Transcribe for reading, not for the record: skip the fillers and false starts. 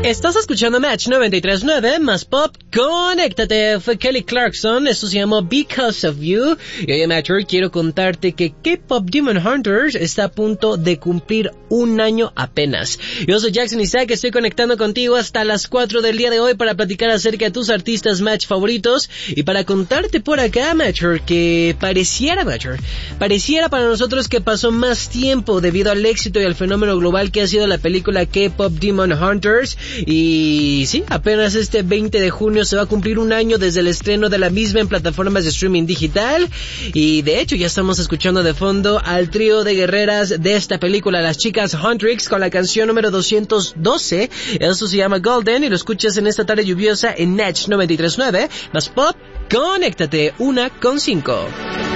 Estás escuchando Match 93.9 más Pop. Conéctate. Fue Kelly Clarkson. Esto se llamó Because of You. Y hoy, Matcher, quiero contarte que K-Pop Demon Hunters está a punto de cumplir un año apenas. Yo soy Jackson Isaac. Estoy conectando contigo hasta las 4 del día de hoy para platicar acerca de tus artistas Match favoritos y para contarte por acá, Matcher, que pareciera para nosotros que pasó más tiempo debido al éxito y al fenómeno global que ha sido la película K-Pop Demon Hunters. Y sí, apenas este 20 de junio se va a cumplir un año desde el estreno de la misma en plataformas de streaming digital. Y de hecho ya estamos escuchando de fondo al trío de guerreras de esta película, las chicas Huntrix, con la canción número 212. Eso se llama Golden y lo escuchas en esta tarde lluviosa en Match 93.9 más Pop. Conéctate 1:5.